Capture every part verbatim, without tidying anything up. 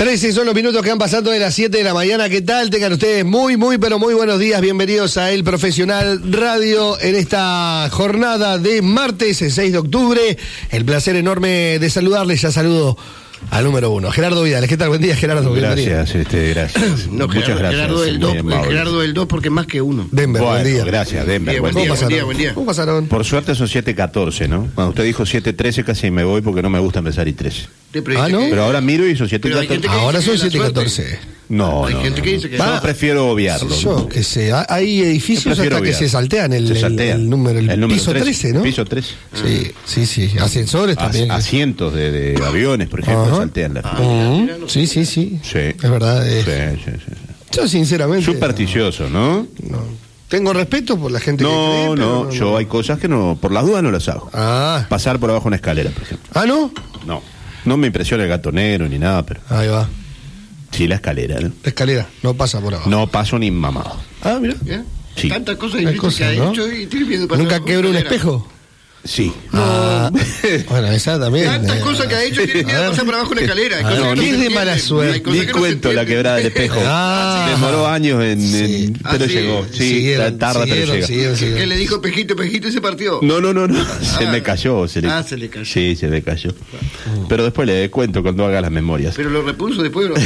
trece son los minutos que han pasado de las siete de la mañana. ¿Qué tal? Tengan ustedes muy, muy, pero muy buenos días. Bienvenidos a El Profesional Radio en esta jornada de martes, el seis de octubre. El placer enorme de saludarles. Ya saludo al número uno, Gerardo Vidal. ¿Qué tal? Buen día, Gerardo. Gracias, este, gracias. No, Muchas Gerardo, gracias. Gerardo del dos, Gerardo del dos porque más que uno. Denver, Bueno, buen día. gracias, Denver. Buen Buen día, día. buen día, buen día. ¿Cómo pasaron? Por suerte son siete catorce, ¿no? Cuando usted dijo siete trece casi me voy porque no me gusta empezar y trece. Ah, ¿no? Pero ahora miro y son siete Pero hay gente catorce. que Ahora dice son que la siete suerte. catorce. No, Hay no, gente no, que no. dice que- Yo Va. prefiero obviarlo. Yo, que sé, hay edificios Prefiero hasta que obviar. se saltean el, Se el- saltea. el número, el, número piso trece, ¿no? Piso trece. Sí, sí, sí. Ascensores As- también. asientos de, de aviones, por ejemplo, Ajá. saltean la Ujú. Sí, sí, sí. Sí. Es verdad. eh. Sí, sí, sí, sí. Yo, sinceramente. Supersticioso, ¿no? No. Tengo respeto por la gente que No, cree, pero no, yo hay cosas que no, por las dudas no las hago. Ah. Pasar por abajo una escalera, por ejemplo. Ah, ¿no? No, no me impresiona el gato negro ni nada, pero Ahí va. sí la escalera, ¿no? La escalera, no pasa por abajo. No paso ni mamado. Ah, mira. ¿Eh? Sí. Tantas cosas Hay difíciles cosas, que ha ¿no? hecho y estoy viendo pasar ¿Nunca por quebró un escalera. espejo? Sí. Ah, bueno, esa también. Tantas eh. cosas que ha hecho y tiene miedo A de ver. pasar por abajo una escalera. Hay Ah, cosas no, que ni se es de entienden. mala suerte. Hay cosas Ni que no se cuento la entienden. quebrada del espejo. Ah. Demoró años en, Sí. en- Ah, pero sí. llegó. Sí, Siguieron, tarda, siguieron, pero llega. siguieron, siguieron. Que le dijo pejito, pejito y se partió. No, no, no, no. Se Ah. me cayó. Se le... Ah, se le cayó. Sí, se me cayó. Pero después le cuento cuando haga las memorias. Pero lo repuso después, ¿no?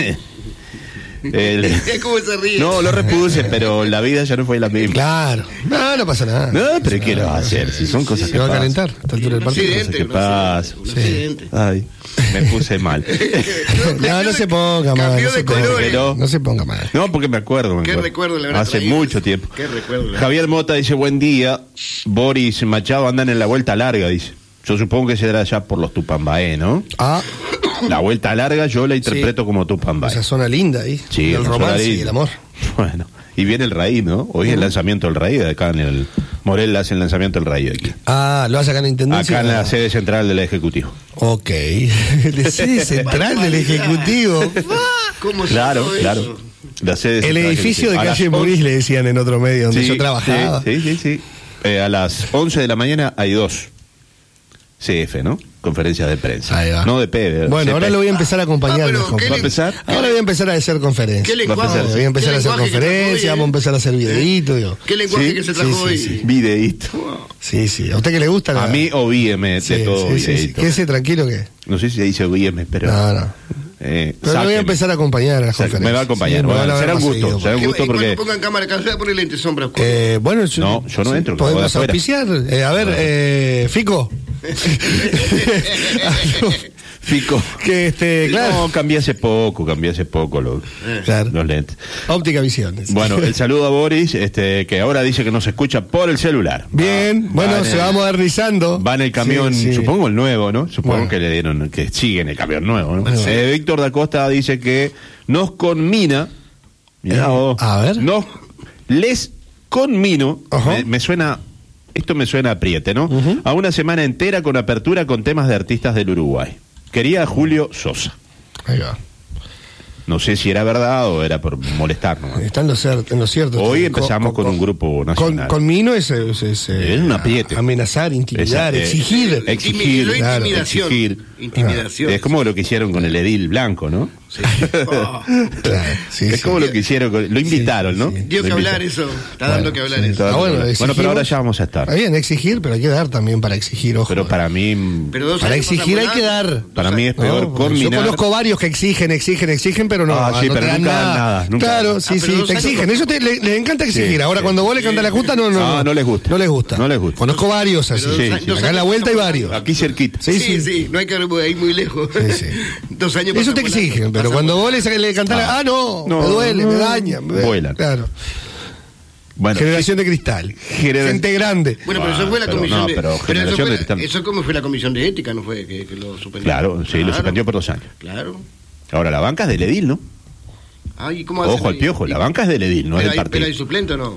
El- ¿Cómo se ríe? No, lo repuse, pero la vida ya no fue la misma. Claro. No, no pasa nada. No, pero ¿qué le va a hacer? Si son cosas Se que va a pasan. calentar a esta altura del Un partido. accidente, ¿Qué un pasa? accidente, un Sí. accidente. Ay, me puse mal. No, no se ponga mal. Cambió No de se ponga, colores. no. no se ponga mal. No, porque me acuerdo. Me Qué acuerdo. recuerdo le habrá Hace traído. mucho tiempo. Qué recuerdo le habrá- Javier Mota dice, buen día. Boris Machado andan en la vuelta larga, dice. Yo supongo que será ya por los Tupambaé, ¿no? Ah, La vuelta larga yo la interpreto como Tupambaé. esa zona linda ahí. Sí, el una romance zona y linda. el amor. Bueno, y viene el raíz, ¿no? Hoy es el lanzamiento del raíz, acá en el... Morel hace el lanzamiento del raíz aquí. Ah, lo hace acá en la Intendencia. Acá en la sede central del Ejecutivo. Ok. La sede central del Ejecutivo. ¿Cómo se Claro, hizo claro. eso? La sede El central edificio de Ejecutivo. A calle las Muris, le decían en otro medio donde Sí, yo trabajaba. Sí, sí, sí. sí. Eh, a las once de la mañana hay dos C F, ¿no? Conferencias de prensa. Ahí va. No de P. de Bueno, C P. ahora lo voy a empezar a acompañar. Ah, en pero las ¿qué ¿Va a conferencias. empezar? Ahora voy a empezar a hacer conferencias. ¿Qué lenguaje? Voy a empezar a hacer ¿Qué lenguaje que conferencias, trajo hoy, vamos a empezar a hacer videitos. digo. ¿Qué lenguaje Sí, que se trajo sí, sí, hoy? sí. Videíto. Sí, sí. ¿A usted que le gusta? A la- mí o Víeme, Sí, de todo sí, sí, sí. videíto. Quédese tranquilo que. No sé si se dice Víeme, pero... No, no. Eh, Pero lo voy a sáqueme. empezar a acompañar a las Sáqueme. conferencias. Me va a acompañar. Sí, me Bueno, van a ver será un más gusto, seguido, será un ¿Qué- gusto y cuando porque... pongan cámara, acá, se va a poner lentes sombra oscura. Eh, bueno, yo, No, yo no entro, que Podemos voy de afuera. auspiciar. Eh, a ver, eh, Fico. Fico. Que este, claro. No, cambié hace poco, cambié hace poco los, Claro. los lentes. Óptica Visiones. Bueno, el saludo a Boris, este, que ahora dice que nos escucha por el celular. Bien, Va- bueno, va en se el- va modernizando. Va en el camión, Sí, sí. supongo el nuevo, ¿no? Supongo Bueno. que le dieron, que sigue en el camión nuevo, ¿no? Bueno, sí. Eh, Víctor da Costa dice que nos conmina, mirá Eh, vos, a ver. nos, les conmino, Ajá. me, me suena, esto me suena apriete, ¿no? Ujú. A una semana entera con apertura con temas de artistas del Uruguay. Quería a Julio Sosa. Ahí va. No sé si era verdad o era por molestarnos. Está en lo cierto. En lo cierto. Hoy empezamos con un grupo Con, nacional. con Mino es, es, es, eh, Es un apriete. amenazar, intimidar, Es, eh, exigir. exigir, Intimi- claro, intimidación. exigir. Intimidación. Es como lo que hicieron con el edil blanco, ¿no? Sí. Oh, Claro, sí, es sí. como lo que hicieron con... Lo invitaron, Sí, ¿no? sí. dio que Lo hablar invitaron. eso. Está dando que hablar sí, eso. Está Ah, dando bueno, que hablar. exigimos. Bueno, pero ahora ya vamos a estar. Está bien, exigir, pero hay que dar también para exigir, ojo. Pero para mí... Pero dos Para años exigir hay pasan que volando. dar. Para mí es No, peor porque yo combinar... conozco varios que exigen, exigen, exigen, pero no, Ah, sí, no pero te dan nunca dan nada. nada, nunca claro, dan nada. sí, Ah, pero sí, dos te años- exigen. Eso te, le, les encanta exigir. Sí, Ahora, sí. cuando vos le cantás la justa, no, no, Ah, no les gusta. No les gusta. No les gusta. Conozco varios así. Pero Sí, dos sí. años- Acá en la vuelta hay varios. Aquí cerquita. Sí, Sí, sí, sí. no hay que ir muy lejos. Sí, sí. Dos años Eso pasan te volando. exigen, pero Pasan cuando volando. vos le, le cantás, la- Ah. ah, no, No, me duele, me no. daña. me- Vuelan. Claro. Bueno, Generación de cristal. Genera- Gente grande. Bueno, pero eso Ah, fue la pero comisión no, de... pero eso, generación fue de la- cristal. eso como fue la comisión de ética, ¿no fue? Que, que lo suspendió. Claro, sí, lo Claro. suspendió por dos años. Claro. Ahora, la banca es del edil, ¿no? Ay, ¿cómo hacen Ojo al ahí? piojo, la banca es del edil, no es pero del hay- partido. ¿Pero hay suplente o no?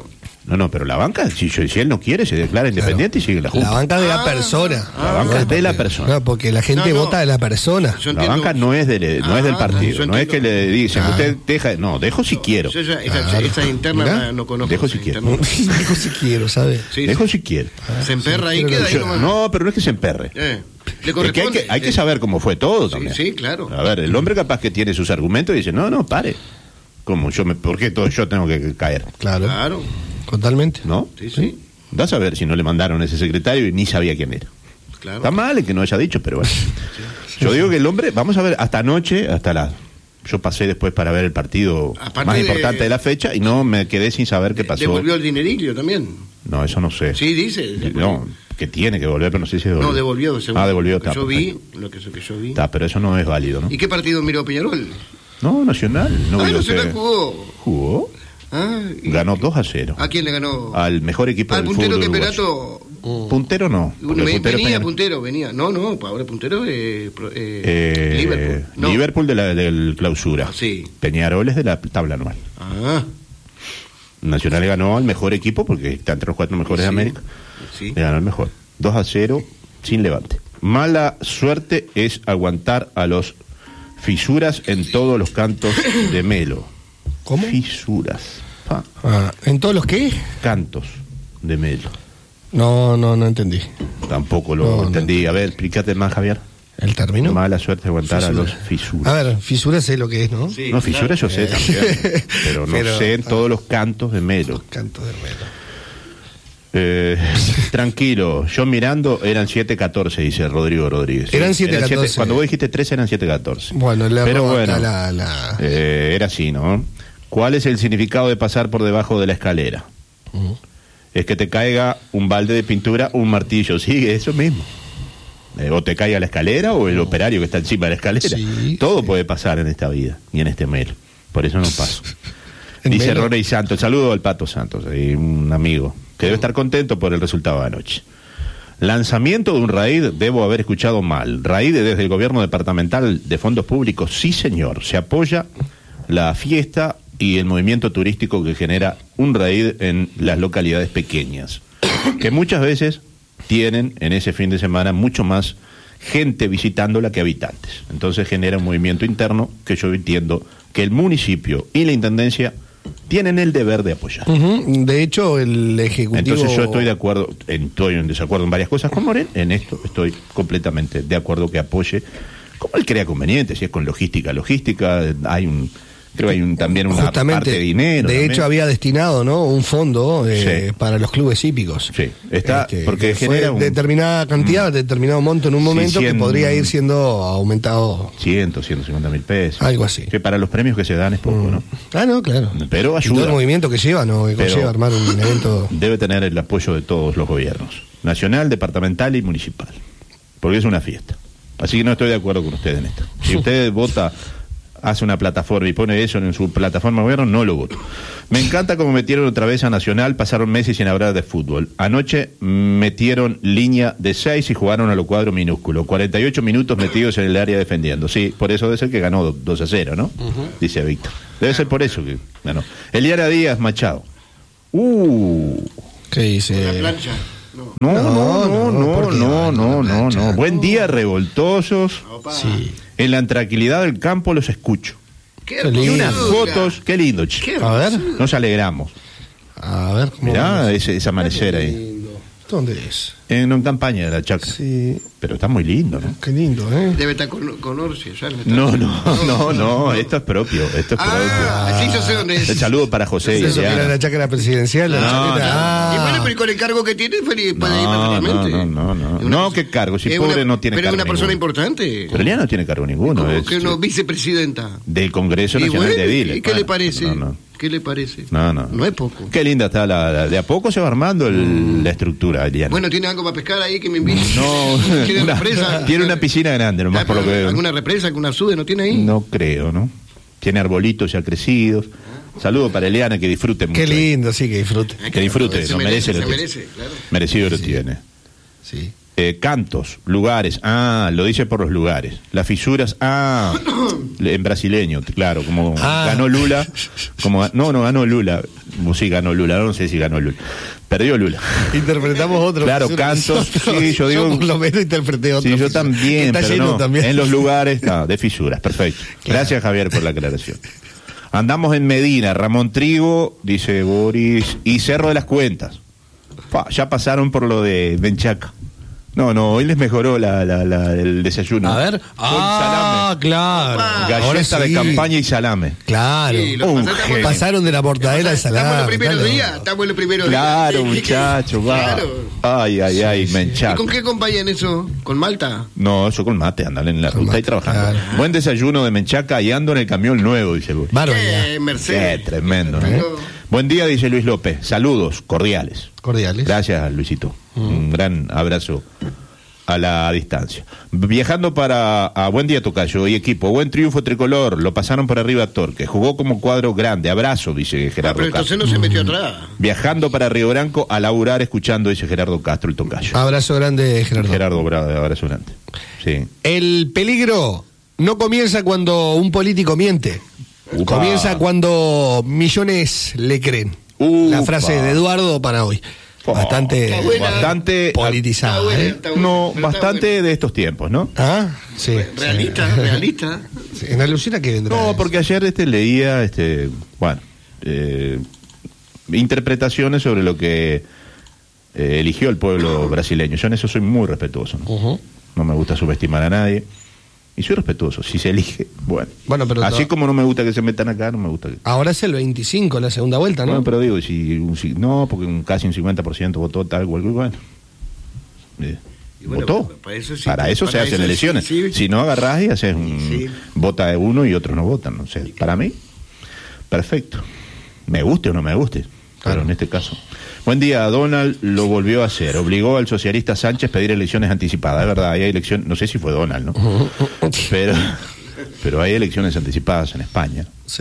No, no, pero la banca, si, si él no quiere, se declara independiente Claro. y sigue la Junta. La banca de la Ah, persona. La banca es de la persona. No, porque la gente No, no. vota de la persona. Yo La entiendo- banca no es, de, no Ah, es del partido, yo no es que entiendo. le dicen, Ah. usted deja, no, dejo si quiero, Yo ya, esa, Claro. esa interna Mirá. no conozco. Dejo si esa quiero. interna. Dijo si quiero, ¿sabes? Sí, dejo sí. si quiero. Se emperra ahí, sí, queda ahí Yo- nomás. no, pero no es que se emperre. Eh, le Es que hay corresponde. que, hay que eh, saber cómo fue todo Sí, también. sí, claro. A ver, el hombre capaz que tiene sus argumentos y dice, no, no, pare. ¿Cómo? Yo me, ¿Por qué todo yo tengo que caer? Claro, Claro. totalmente. ¿No? Sí, sí. Da a saber si no le mandaron a ese secretario y ni sabía quién era. Claro. Está mal el que no haya dicho, pero bueno. Yo digo que el hombre, vamos a ver, hasta anoche, hasta la... Yo pasé después para ver el partido Aparte más de- importante de la fecha y no me quedé sin saber qué pasó. Devolvió el dinerillo también. No, eso no sé. Sí, dice. No, que tiene que devolver, pero no sé si devolvió. No, devolvió. según Ah, devolvió. Lo que está, yo vi, perfecto. lo que, que yo vi. Está, pero eso no es válido, ¿no? ¿Y qué partido miró Peñarol? No, Nacional. No ah, vio Nacional usted. jugó. Jugó. Ah, y- Ganó dos a cero. ¿A quién le ganó? Al mejor equipo Al del puntero fútbol campeonato. uruguayo. Puntero no. porque el Ven- puntero venía Peñarol. puntero, venía. No, no, ahora puntero eh, pro- eh, Eh, Liverpool. No. Liverpool de la, del clausura. Ah, sí. Peñarol es de la tabla anual. Ah, Nacional le ganó al mejor equipo porque está entre los cuatro mejores Sí. de América. sí. Le ganó el mejor. dos a cero sin levante. Mala suerte es aguantar a los fisuras en todos los cantos de Melo. ¿Cómo? Fisuras. Pa, Ah, ¿en todos los qué? cantos de Melo. No, no, no entendí. Tampoco lo No, no. entendí. A ver, explícate más, Javier. ¿El término? Mala suerte aguantar Fisura. a los fisuras. A ver, fisura sé lo que es, ¿no? Sí, no, fisuras yo claro. sé también. Pero no Pero- sé en todos los cantos de Melo. Canto de Melo. Eh, tranquilo, yo mirando eran siete catorce, dice Rodrigo Rodríguez. Eran siete catorce. Cuando vos dijiste tres eran siete catorce. Bueno, le Pero robo bueno, acá la... la... eh, era así, ¿no? ¿Cuál es el significado de pasar por debajo de la escalera? Ujú. Es que te caiga un balde de pintura, un martillo, sí, eso mismo. Eh, o te caiga la escalera o el operario que está encima de la escalera. Sí, Todo sí. puede pasar en esta vida y en este mail. Por eso no paso. ¿En Dice Melo? Roney Santos, saludo al Pato Santos, ahí un amigo, que debe estar contento por el resultado de anoche. Lanzamiento de un raíd, debo haber escuchado mal. Raíd desde el gobierno departamental de fondos públicos, sí señor, se apoya la fiesta y el movimiento turístico que genera un raíd en las localidades pequeñas, que muchas veces tienen en ese fin de semana mucho más gente visitándola que habitantes. Entonces genera un movimiento interno que yo entiendo que el municipio y la intendencia tienen el deber de apoyar. Ujú. De hecho, el Ejecutivo... Entonces yo estoy de acuerdo, en- estoy en desacuerdo en varias cosas con Morel, en esto estoy completamente de acuerdo que apoye, como él crea conveniente, si es con logística, logística, hay un, creo que hay un, también una Justamente, parte de dinero. de también. hecho había destinado, ¿no? Un fondo eh, Sí. para los clubes hípicos. Sí, está, porque que genera fue un- determinada cantidad, determinado monto en un Sí, momento cien- que podría ir siendo aumentado, ciento, ciento cincuenta mil pesos. algo así. Que para los premios que se dan es poco, ¿no? Ah, no, claro. Pero Y todo el ayuda. movimiento que lleva, ¿no? Que Pero- conlleva armar un evento. Debe tener el apoyo de todos los gobiernos, nacional, departamental y municipal, porque es una fiesta. Así que no estoy de acuerdo con usted en esto. Si usted vota, hace una plataforma y pone eso en su plataforma de gobierno, no lo voto. Me encanta como metieron otra vez a Nacional, pasaron meses sin hablar de fútbol. Anoche metieron línea de seis y jugaron a lo cuadro minúsculo. cuarenta y ocho minutos metidos en el área defendiendo. Sí, por eso debe ser que ganó dos a cero, ¿no? Dice Víctor. Debe ser por eso que ganó. Eliara Díaz Machado. Uh... ¿Qué dice? La plancha. No. No, No, no, no, no, no, ¿por qué? no, No, no, la no, plancha. no. Buen día, revoltosos. Opa. Sí. En la tranquilidad del campo los escucho. Qué Qué lindo. Y unas hermosura. fotos, qué lindo, che. Qué A ver, Nos alegramos. a ver cómo. Mirá vamos? ese, ese amanecer ahí. lindo. ¿Dónde es? En una campaña de la chacra. Sí, Pero está muy lindo, ¿no? qué lindo, ¿eh? Debe estar con, con Orsi. Ya le está- No, no, no, no. Esto es propio. Esto es Ah, sí, yo sé dónde propio. es. El saludo para José y Eso que era Eliana. la chacra presidencial, la No, chaqueta. no. Ah. Y bueno, pero con el cargo que tiene, feliz, puede ir No, no, perfectamente. no, no, no. Es una- No, qué cargo, si es pobre una- no tiene Pero es cargo una persona ninguno. importante. Pero Eliana no tiene cargo ninguno. Como Es que no, vicepresidenta. del Congreso Y Nacional bueno, de Ediles. ¿y qué le Bueno, parece? No, no. ¿Qué le parece? No, no. No es poco. Qué linda está la, la- de a poco se va armando el- la estructura, Eliana. Bueno, ¿tiene algo para pescar ahí que me invite? no, ¿Tiene una- represa? tiene una piscina grande, nomás Ah, por lo que veo. ¿Alguna represa, alguna sube no tiene ahí? No creo, ¿no? Tiene arbolitos ya crecidos. Saludo para Eliana, que disfrute mucho. Qué lindo, sí, que disfrute. Hay Que disfute, se lo merece, se lo tiene. merece, claro. Merecido lo tiene. Sí. Eh, cantos, lugares, ah, lo dice por los lugares. Las fisuras, ah, en brasileño, claro, como ah. ganó Lula, como no, no ganó Lula, sí ganó Lula, no sé si ganó Lula, perdió Lula. Interpretamos otro. Claro, cantos, sí, yo digo. Yo por lo menos interpreté otro. Sí, yo también, está pero lleno no, también. en los lugares, no, de fisuras, perfecto. Claro. Gracias, Javier, por la aclaración. Andamos en Medina, Ramón Trigo, dice Boris, y Cerro de las Cuentas. Pa, ya pasaron por lo de Menchaca. No, no, hoy les mejoró la, la, la, el desayuno. A ver. Con Ah, salame. claro. Galleta Ahora sí. de campaña y salame. Claro. Sí, lo Un que pasa es que genio. estamos- Pasaron de la mortadela al salame. Estamos en los primeros claro. días, estamos en los primeros Claro, días. muchachos, va. Claro. Ay, ay, ay, ¿Y Menchaca. con qué acompañan eso? ¿Con Malta? No, eso con mate, andan en la Con ruta y mate, trabajando. claro. Buen desayuno de Menchaca y ando en el camión nuevo, dice Boris. Bárbaro. Eh, Qué Mercedes. tremendo, ¿no? Pero- Buen día, dice Luis López. Saludos cordiales. Cordiales. Gracias, Luisito. Un gran abrazo a la distancia. Viajando para... A buen día, tocayo y equipo. Buen triunfo tricolor. Lo pasaron por arriba a Torque. Jugó como cuadro grande. Abrazo, dice Ah, Gerardo pero Castro. entonces no se metió atrás. Viajando para Río Branco a laburar escuchando, dice Gerardo Castro, el tocayo. Abrazo grande, Gerardo. Gerardo Bravo, abrazo grande. Sí. El peligro no comienza cuando un político miente. Upa. Comienza cuando millones le creen. Upa. La frase de Eduardo para hoy. Oh, Bastante está buena. bastante politizada. Está buena, ¿eh? está buena, No, pero está bastante buena. de estos tiempos, ¿no? Ah, sí. Realista, sí. realista. Sí, en alusión a que vendrá. No, porque ayer este leía, este, bueno, eh, interpretaciones sobre lo que eh, eligió el pueblo brasileño. Yo en eso soy muy respetuoso, ¿no? Ujú. No me gusta subestimar a nadie. Y soy respetuoso. Si se elige, bueno. Bueno, pero Así no- como no me gusta que se metan acá, no me gusta que... Ahora es el veinticinco, la segunda vuelta, ¿no? Bueno, pero digo, si, un- si- no, porque un, casi un cincuenta por ciento votó tal cual, bueno. Eh, Y bueno, votó. para eso sí, para eso para se hacen eso sí, elecciones. sí. Si no agarrás y haces un... Sí. Vota de uno y otros no votan. No sé, para mí, perfecto. Me guste o no me guste. Pero Claro. en este caso. Buen día, Donald lo volvió a hacer. Obligó al socialista Sánchez a pedir elecciones anticipadas. Es verdad, hay elecciones, no sé si fue Donald, ¿no? Pero, pero hay elecciones anticipadas en España. Sí.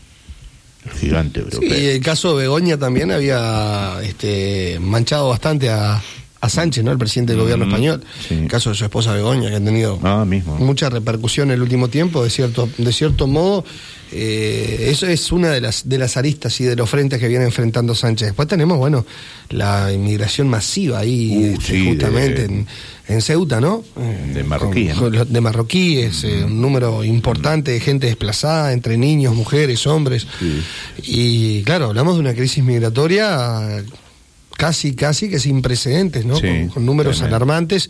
El gigante europeo. Sí, y el caso de Begoña también había este, manchado bastante a, a Sánchez, ¿no? El presidente del gobierno Mm, español. sí. El caso de su esposa Begoña, que ha tenido Ah, mismo. mucha repercusión en el último tiempo, de cierto, de cierto modo. Eh, eso es una de las de las aristas y de los frentes que viene enfrentando Sánchez. Después tenemos, bueno, la inmigración masiva ahí, Uh, este, sí, justamente de- en, en Ceuta, ¿no? Eh, De marroquíes, con- con los- de marroquíes, eh, un número importante de gente desplazada, entre niños, mujeres, hombres. Sí. Y claro, hablamos de una crisis migratoria casi, casi que sin precedentes, ¿no? Sí, con, con números tremendo. alarmantes.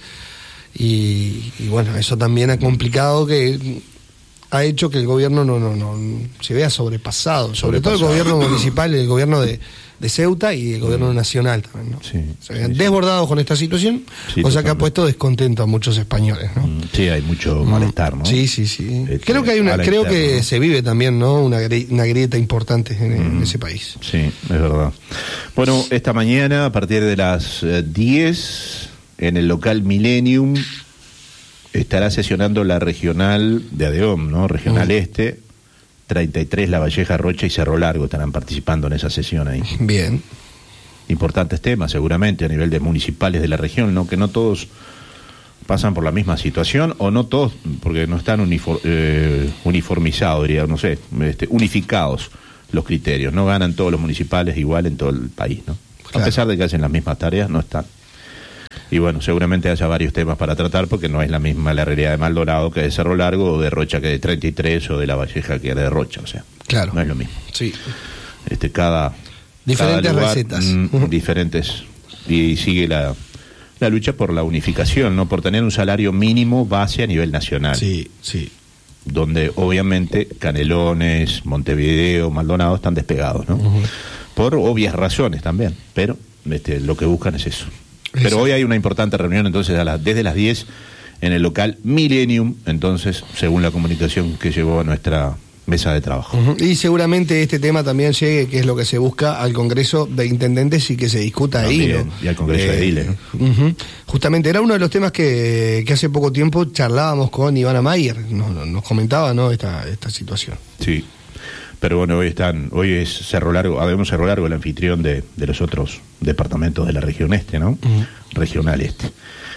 Y, y bueno, eso también ha complicado que ha hecho que el gobierno no, no, no se vea sobrepasado, sobre todo el Sobrepasado. gobierno municipal, el gobierno de, de Ceuta y el gobierno nacional también, ¿no? Sí, Se vean sí, sí. desbordados con esta situación, Sí, cosa que ha totalmente. puesto descontento a muchos españoles, ¿no? Mm, Sí, hay mucho malestar, ¿no? Sí, sí, sí. Este, creo que hay una, a la creo interna, que ¿no? se vive también, ¿no? Una, gri- una grieta importante en, en Mm. ese país. Sí, es verdad. Bueno, esta mañana, a partir de las eh, diez, en el local Millennium, estará sesionando la regional de ADEOM, ¿no? Regional Mm. Este, treinta y tres, La Valleja, Rocha y Cerro Largo estarán participando en esa sesión ahí. Bien. Importantes temas, seguramente, a nivel de municipales de la región, ¿no? Que no todos pasan por la misma situación, o no todos, porque no están unifor- eh, uniformizados, diría, no sé, este, unificados los criterios, no ganan todos los municipales igual en todo el país, ¿no? Claro. A pesar de que hacen las mismas tareas, no están. Y bueno, seguramente haya varios temas para tratar, porque no es la misma la realidad de Maldonado que de Cerro Largo, o de Rocha que de treinta y tres, o de La Valleja que de Rocha, o sea, Claro. no es lo mismo. Sí. Este, cada Diferentes cada lugar, recetas. mm, diferentes, y sigue la, la lucha por la unificación, no por tener un salario mínimo base a nivel nacional, Sí, sí. donde obviamente Canelones, Montevideo, Maldonado están despegados, ¿no? Ujú. Por obvias razones también, pero este, lo que buscan es eso. Pero Exacto. hoy hay una importante reunión, entonces, a las, desde las diez en el local Millennium, entonces, según la comunicación que llevó a nuestra mesa de trabajo. Ujú. Y seguramente este tema también llegue, que es lo que se busca, al Congreso de Intendentes y que se discuta ahí, También, ¿no? y al Congreso de Ediles, ¿no? Ujú. Justamente era uno de los temas que, que hace poco tiempo charlábamos con Ivana Mayer, nos, nos comentaba, ¿no? Esta, esta situación. Sí, pero bueno, hoy están, hoy es Cerro Largo, habemos Cerro Largo, el anfitrión de, de los otros departamentos de la región este, ¿no? Ujú. Regional este.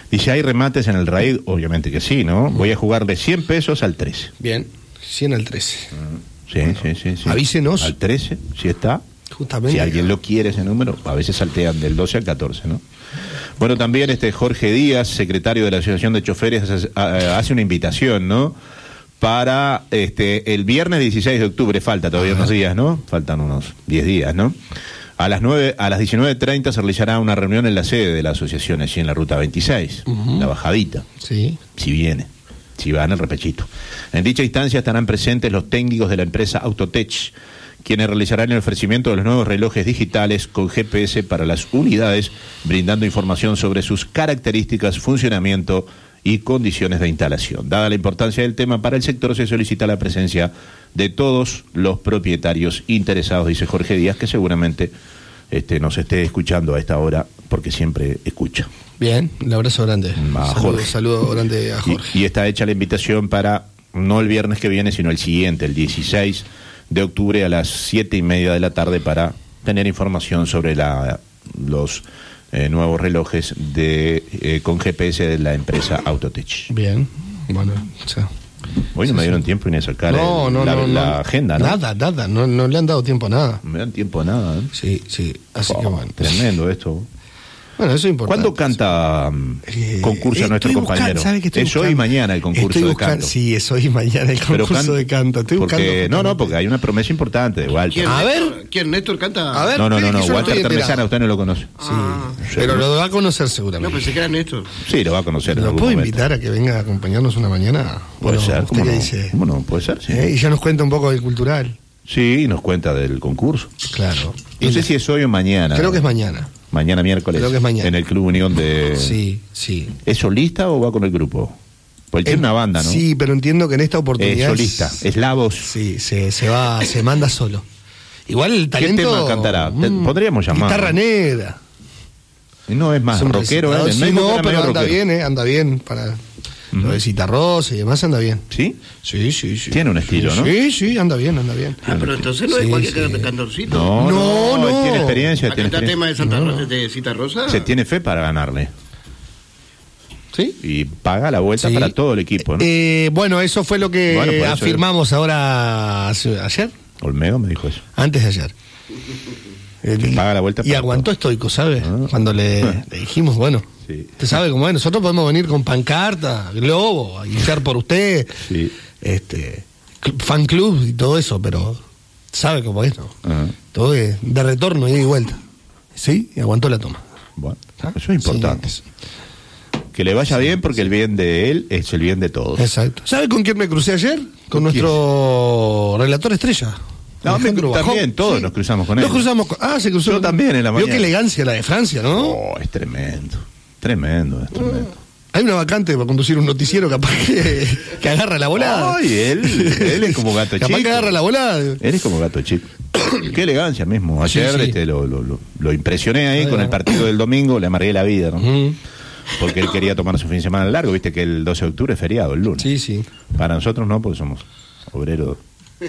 Dice, ¿hay remates en el raid? Obviamente que sí, ¿no? Voy a jugar de cien pesos al trece. Bien, cien al trece. Sí, bueno, sí, sí, sí. Avísenos. Al trece, si está. Justamente. Si alguien lo quiere ese número, a veces saltean del doce al catorce, ¿no? Bueno, también este Jorge Díaz, secretario de la Asociación de Choferes, hace una invitación, ¿no? Para este el viernes dieciséis de octubre, falta todavía unos días, ¿no? Faltan unos diez días, ¿no? A las nueve, a las diecinueve treinta se realizará una reunión en la sede de la asociación, allí en la ruta veintiséis, uh-huh. La bajadita. Sí. Si viene, si va en el repechito. En dicha instancia estarán presentes los técnicos de la empresa Autotech, quienes realizarán el ofrecimiento de los nuevos relojes digitales con G P S para las unidades, brindando información sobre sus características, funcionamiento y condiciones de instalación. Dada la importancia del tema para el sector, se solicita la presencia de todos los propietarios interesados, dice Jorge Díaz, que seguramente este, nos esté escuchando a esta hora, porque siempre escucha. Bien, un abrazo grande. A saludo, Jorge. Saludo grande a Jorge. Y, y está hecha la invitación para, no el viernes que viene, sino el siguiente, el dieciséis de octubre a las siete y media de la tarde, para tener información sobre la, los eh, nuevos relojes de eh, con G P S de la empresa Autotech. Bien, bueno, o sea, hoy no sí, me dieron sí. tiempo ni a sacar no, el, no, la, no, la no, agenda, ¿no? Nada, nada, no, no le han dado tiempo a nada. No me dan tiempo a nada, ¿eh? Sí, sí, así Oh, que bueno. Tremendo esto. Bueno, eso es importante. ¿Cuándo canta um, Eh, concursa nuestro estoy compañero? buscando, ¿sabe qué estoy Es hoy y buscando? mañana el concurso Estoy de buscando- canto. Sí, es hoy y mañana el Pero concurso can- de canto. Estoy porque, buscando. no, no, porque hay una promesa importante de Walter. ¿Quién, A Néstor? ver. ¿Quién, Néstor canta? A ver. No, no, no, que no, yo no Walter estoy Termesana enterado. usted no lo conoce. Sí, Ah, pero lo va a conocer seguramente. No, pensé que era Néstor. Sí, lo va a conocer en ¿Lo algún puedo momento. invitar a que venga a acompañarnos una mañana? Puede ¿O no? ser, ¿Usted ¿cómo qué no? dice? ¿Cómo no? Puede ser, sí. ¿Eh? Y ya nos cuenta un poco del cultural. Sí, y nos cuenta del concurso. Claro. No sé si es hoy o mañana. Creo que es mañana. Mañana miércoles. Creo que es mañana. En el Club Unión de... Sí, sí. ¿Es solista o va con el grupo? Pues tiene En- una banda, ¿no? Sí, pero entiendo que en esta oportunidad. Es solista, es la voz. Sí, se, se va, se manda solo. Igual el ¿Qué talento. tema cantará? Te- podríamos llamar. Guitarra negra. Y no es más Es un rockero, recitador. ¿eh? Sí, Me dijo que no, era pero medio anda rockero. bien, ¿eh? Anda bien para Ujú. lo de Citarrosa y demás, anda bien. ¿Sí? Sí, sí, sí. Tiene un estilo, Sí, ¿no? Sí, sí, anda bien, anda bien. Ah, pero entonces no Sí, es cualquier sí. can- cantorcito. No, No, no, no. tiene experiencia, ¿A tiene cantar experiencia. tema de Santa No. Rosa, de Cita Rosa? Se tiene fe para ganarle. ¿Sí? Y paga la vuelta Sí. para todo el equipo, ¿no? Eh, bueno, eso fue lo que Bueno, por eso afirmamos ahora hace- ayer, Olmedo me dijo eso. antes de ayer. El- paga la vuelta y para aguantó todo. estoico, ¿sabe? Ah. Cuando le, le dijimos, bueno, Sí. usted sabe cómo es, nosotros podemos venir con pancarta, globo, a guiar por usted, Sí. este cl- fan club y todo eso, pero sabe cómo es, ¿no? Ajá. Todo es de retorno, ida y vuelta. ¿Sí? Y aguantó la toma. Bueno, ¿Ah? eso es importante. Sí, Que le vaya bien porque el bien de él es el bien de todos. exacto. ¿Sabe con quién me crucé ayer? Con ¿Con nuestro relator estrella. No, Alejandro me- Bajón. también, todos nos cruzamos con Nos él. cruzamos con... Ah, se cruzó. Yo también en la Vio mañana. qué elegancia la de Francia, ¿no? Oh, es tremendo. Tremendo, es tremendo. Hay una vacante para conducir un noticiero capaz que, que agarra la volada. Ay, él, él es como gato Capaz chico. que agarra la volada. Él es como gato chico. Qué elegancia mismo. Ayer Sí, sí. Este, lo, lo, lo, lo impresioné ahí Ahí con va. el partido del domingo, le amargué la vida, ¿no? Mm, Porque él quería tomar su fin de semana largo, viste que el doce de octubre es feriado, el lunes. sí, sí. Para nosotros no, porque somos obreros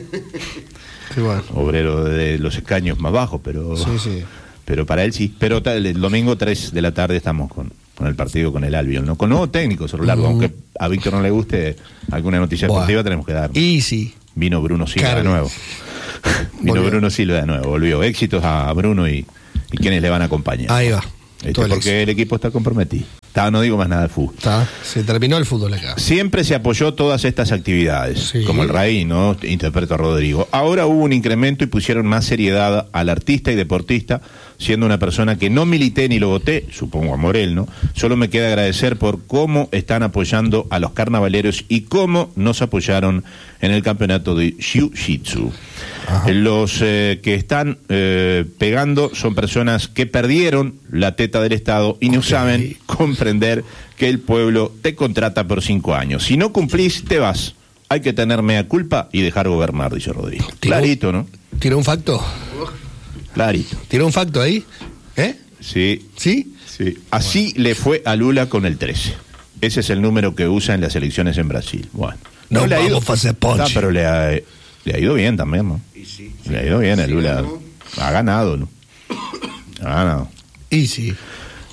Sí, bueno. obrero de los escaños más bajos, pero Sí, sí. pero para él sí. Pero tal, el domingo tres de la tarde estamos con, con el partido con el Albion, ¿no? Con nuevo técnico, sobre largo, Mm. aunque a Víctor no le guste alguna noticia Buah. deportiva, tenemos que dar. Y sí. Vino Bruno Silva Carne. de nuevo. Vino Volvió. Bruno Silva de nuevo, volvió. Éxitos a Bruno y, y quienes le van a acompañar. Ahí va. Este, Todo el porque el equipo está comprometido. Está, no digo más nada de fútbol. Está. Se terminó el fútbol acá. Siempre se apoyó todas estas actividades, Sí. como el Raí, ¿no? Interpreto a Rodrigo. Ahora hubo un incremento y pusieron más seriedad al artista y deportista, siendo una persona que no milité ni lo voté, supongo a Morel, ¿no? Solo me queda agradecer por cómo están apoyando a los carnavaleros y cómo nos apoyaron en el campeonato de Jiu-Jitsu. Ajá. Los eh, que están eh, pegando son personas que perdieron la teta del Estado y no Ok. saben comprender que el pueblo te contrata por cinco años. Si no cumplís, te vas. Hay que tener mea culpa y dejar gobernar, dice Rodrigo. Tiró- Clarito, ¿no? ¿Tiró un facto? Clarito. ¿Tiró un facto ahí? ¿Eh? Sí, ¿Sí? sí. Así le fue a Lula con el trece. Ese es el número que usa en las elecciones en Brasil. Bueno. No le ha ido, vamos a hacer ponche. Ah, pero le ha, le ha ido bien también, ¿no? Y sí, Le ha ido bien, el sí, Lula ¿no? ha ganado, ¿no? Ha ganado. Y sí.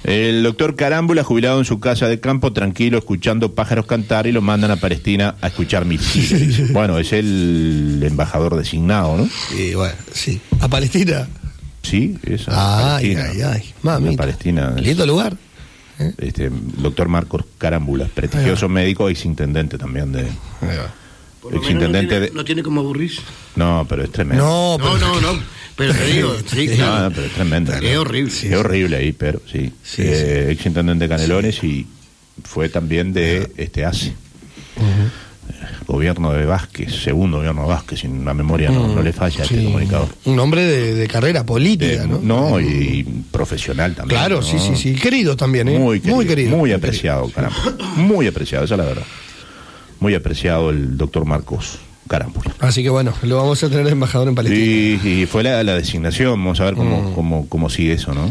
El doctor Carámbula, jubilado en su casa de campo, tranquilo, escuchando pájaros cantar, y lo mandan a Palestina a escuchar misiles. Bueno, es el embajador designado, ¿no? Sí, bueno, sí. ¿A Palestina? Sí, es a ay, Palestina. ay, ay, mamita. Palestina. Lindo lugar. ¿Eh? Este, doctor Marcos Carámbula, prestigioso médico, exintendente también de... Por lo menos exintendente no tiene, de... no tiene como aburrirse. No, pero es tremendo. No, No, pero... no, no. Pero te digo, sí, claro. No, pero es tremendo. Es horrible. Sí, es horrible ahí, pero sí. Sí, eh, exintendente de Canelones, y fue también de este A C E. Uh-huh. Gobierno de Vázquez, segundo gobierno de Vázquez, si la memoria no, no le falla a sí. este comunicador. Un hombre de, de carrera política, De- ¿no? No, y profesional también. Claro, ¿no? sí, sí, sí. Querido también, ¿eh? Muy querido, muy querido. muy apreciado, caramba. Muy apreciado, esa es la verdad. Muy apreciado el doctor Marcos Carámbula. Así que bueno, lo vamos a tener de embajador en Palestina. Y, y fue la, la designación, vamos a ver cómo, Mm. cómo, cómo sigue eso, ¿no?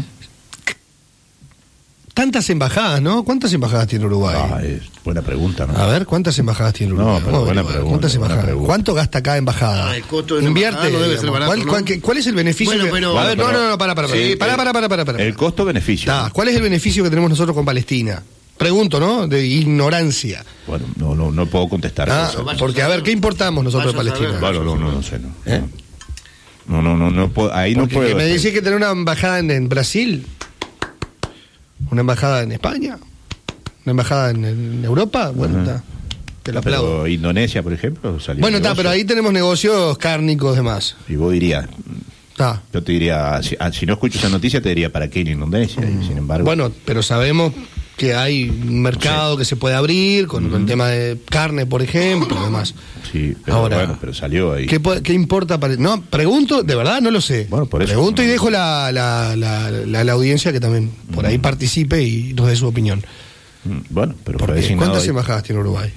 Tantas embajadas, ¿no? ¿Cuántas embajadas tiene Uruguay? Ah, es buena pregunta, ¿no? A ver, ¿cuántas embajadas tiene No, Uruguay? pero Vamos a buena averiguar, pregunta, ¿Cuántas buena embajadas? pregunta. ¿Cuánto gasta cada embajada? Ah, el costo de una Invierte. embajada no debe ser digamos. barato, ¿Cuál, ¿no? cuál- qué- cuál es el beneficio? Bueno, que- pero- a ver, no, Bueno, no, no, para, para, para. Sí, para, pero- para, para, para, para. El costo-beneficio. Ta, ¿Cuál es el beneficio que tenemos nosotros con Palestina? Pregunto, ¿no? De ignorancia. Bueno, no, no, no puedo contestar Ah, eso. vaya porque, a a ver, saber. ¿qué importamos nosotros de Vaya a Palestina? saber. Bueno, no, no, no sé, no. ¿Eh? No, no, no, no puedo, ahí Porque no puedo. que me decís que tener una embajada en, en Brasil, una embajada en España, una embajada en, en Europa, bueno, Ajá. está. Te lo aplaudo. Pero Indonesia, por ejemplo, salió Bueno, está, negocio. pero ahí tenemos negocios cárnicos demás. Y vos dirías, Está. yo te diría, si, ah, si no escucho esa noticia, te diría, ¿para qué ir a Indonesia? Y sin embargo, Bueno, pero sabemos que hay un mercado que se puede abrir con, con el tema de carne, por ejemplo, demás. sí, pero Ahora, bueno, pero salió ahí. ¿Qué, po- qué importa? Para... No, pregunto, de verdad no lo sé. Bueno, por eso. Pregunto y dejo la, la, la, la- la audiencia que también por ahí participe y nos dé su opinión. Mm, Bueno, pero fue Porque, designado ¿cuántas ahí. embajadas tiene Uruguay?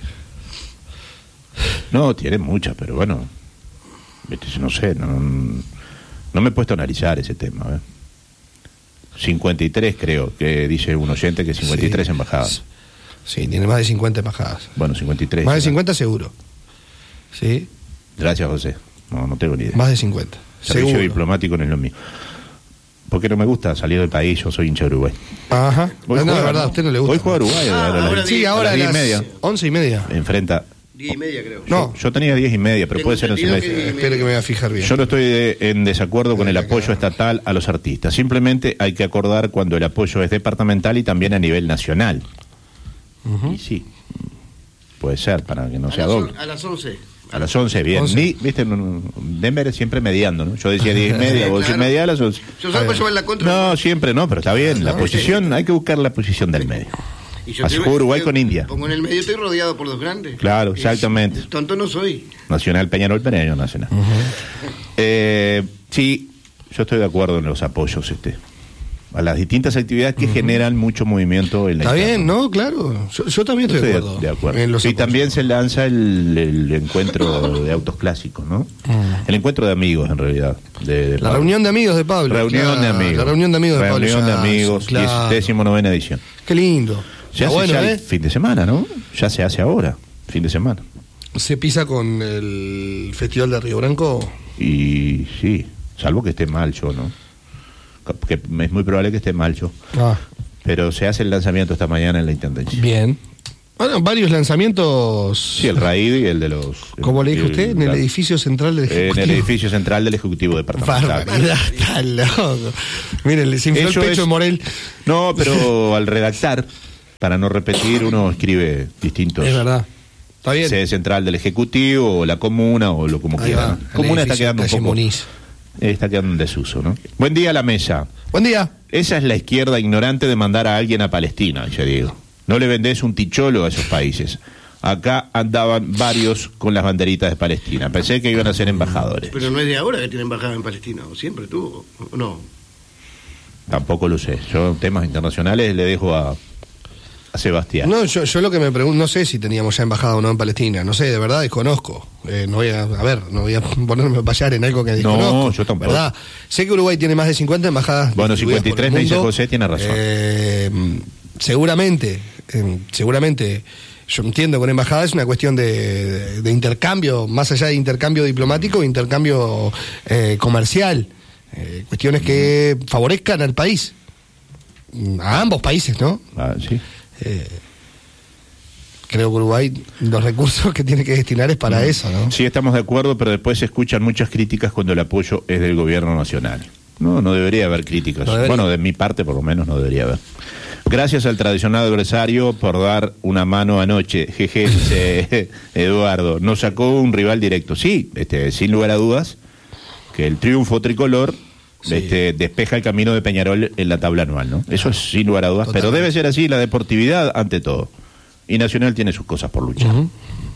No, tiene muchas, pero bueno, viste, no sé, no, no me he puesto a analizar ese tema. ¿eh? cincuenta y tres creo, que dice un oyente que cincuenta y tres Sí. embajadas. Sí, tiene más de cincuenta embajadas. Bueno, cincuenta y tres. Más de ¿no? cincuenta seguro. Sí, Gracias, José. No, no tengo ni idea. más de cincuenta. Servicio Seguro. diplomático no es lo mío. Porque no me gusta salir del país, yo soy hincha de Uruguay. Ajá. Hoy no, juega, de verdad, a usted no le gusta. Hoy juega Uruguay. Ah, a la- ahora Sí, a ahora a las diez las y media. once y media. Enfrenta. Diez y media, creo. No, Yo tenía diez y media, pero Tengo puede ser once y entendido media. que- espere que me voy a fijar bien. Yo no estoy de- en desacuerdo con el apoyo estatal a los artistas. Simplemente hay que acordar cuando el apoyo es departamental y también a nivel nacional. Ujú. Y sí, puede ser, para que no A sea las on- doble. A las once. A las once, bien. once. Ni, viste, no, no, Denver siempre mediando, ¿no? Yo decía diez y media, vos decís Claro. media a las once. Yo salgo a llevar la contra. No, siempre no, pero está bien. La No, posición, hay que buscar la posición del medio. Y yo Así estoy- jugó Uruguay yo con India. Pongo en el medio, estoy rodeado por dos grandes. Claro, Y- exactamente. Tonto no soy. Nacional Peñarol, Peñarol Nacional. Eh, sí, yo estoy de acuerdo en los apoyos este a las distintas actividades que generan mucho movimiento en la Está interna. bien, ¿no? Claro. Yo, yo también estoy de Estoy acuerdo. de acuerdo. en los y apoyos. también se lanza el, el encuentro de autos clásicos, ¿no? El encuentro de amigos, en realidad. De, de La Pablo. reunión de amigos de Pablo. Reunión claro, de amigos. La reunión de amigos de Pablo. Reunión de Sanz, amigos, claro. décimo novena edición. Qué lindo. Se Está hace bueno, ya ¿eh? el fin de semana, ¿no? Ya se hace ahora, fin de semana. Se pisa con el Festival de Río Branco. Y sí, salvo que esté mal yo, ¿no? Que es muy probable que esté mal yo. Ah, Pero se hace el lanzamiento esta mañana en la Intendencia. bien. Bueno, varios lanzamientos. Sí, el RAID y el de los... Como le dijo el- usted, en el la- edificio central del Ejecutivo. En el edificio central del Ejecutivo Departamental. Barbaridad, está loco. Miren, le se infló el Eso pecho es- de Morel. No, pero al redactar, para no repetir, uno escribe distintos. Es verdad. Está bien. Sede central del Ejecutivo, o la comuna, o lo como Ahí quiera. va, ¿no? el Comuna está edificio quedando un calle poco... Muniz. Está quedando en desuso, ¿no? Buen día a la mesa. Buen día. Esa es la izquierda ignorante de mandar a alguien a Palestina, ya digo. No le vendés un ticholo a esos países. Acá andaban varios con las banderitas de Palestina. Pensé que iban a ser embajadores. Pero no es de ahora que tiene embajada en Palestina. ¿O siempre tuvo? ¿O no? Tampoco lo sé. Yo temas internacionales le dejo a, a Sebastián. No, yo, yo lo que me pregunto, no sé si teníamos ya embajada o no en Palestina. No sé, de verdad desconozco. Eh, no voy a, a ver, no voy a ponerme a payar en algo que desconozco. yo tampoco. ¿Verdad? Sé que Uruguay tiene más de cincuenta embajadas. Bueno, distribuidas cincuenta y tres por el me dice mundo. José, tiene razón. Eh, seguramente, eh, seguramente. Yo entiendo que una embajada es una cuestión de, de, de intercambio, más allá de intercambio diplomático, intercambio eh, comercial. Eh, cuestiones que favorezcan al país. a ambos países, ¿no? Ah, sí. Eh, creo que Uruguay los recursos que tiene que destinar es para mm. eso, ¿no? Sí, estamos de acuerdo, pero después se escuchan muchas críticas cuando el apoyo es del gobierno nacional. No, no debería haber críticas. No debería. Bueno, de mi parte por lo menos no debería haber. Gracias al tradicional adversario por dar una mano anoche. Jeje, dice Eduardo. Nos sacó un rival directo. Sí, este, sin lugar a dudas, que el triunfo tricolor sí. este, despeja el camino de Peñarol en la tabla anual, ¿no? Claro. Eso es sin lugar a dudas. Totalmente. Pero debe ser así, la deportividad ante todo. Y Nacional tiene sus cosas por luchar. Uh-huh.